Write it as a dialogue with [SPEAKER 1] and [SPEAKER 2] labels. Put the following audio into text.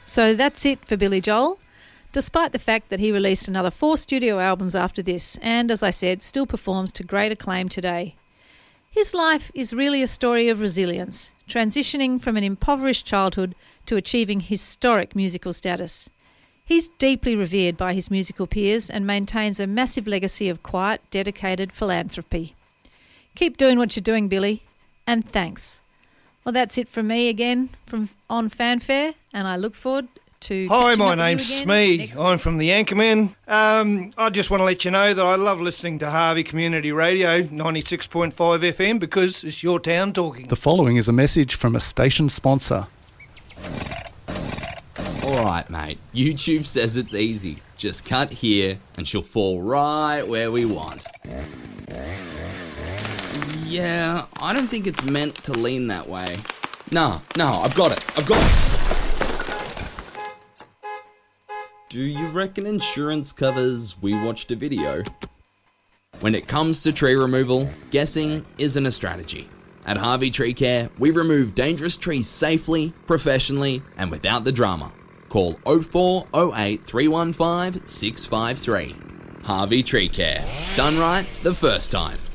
[SPEAKER 1] So that's it for Billy Joel, despite the fact that he released another 4 studio albums after this and, as I said, still performs to great acclaim today. His life is really a story of resilience, transitioning from an impoverished childhood to achieving historic musical status. He's deeply revered by his musical peers and maintains a massive legacy of quiet, dedicated philanthropy. Keep doing what you're doing, Billy, and thanks. Well, that's it from me again on Fanfare, and I look forward to
[SPEAKER 2] Hi, my name's Smee. I'm from the Anchorman. I just want to let you know that I love listening to Harvey Community Radio 96.5 FM because it's your town talking.
[SPEAKER 3] The following is a message from a station sponsor.
[SPEAKER 4] Alright, mate. YouTube says it's easy. Just cut here and she'll fall right where we want. Yeah, I don't think it's meant to lean that way. No, I've got it. Do you reckon insurance covers we watched a video? When it comes to tree removal, guessing isn't a strategy. At Harvey Tree Care, we remove dangerous trees safely, professionally, and without the drama. Call 0408 315 653. Harvey Tree Care. Done right the first time.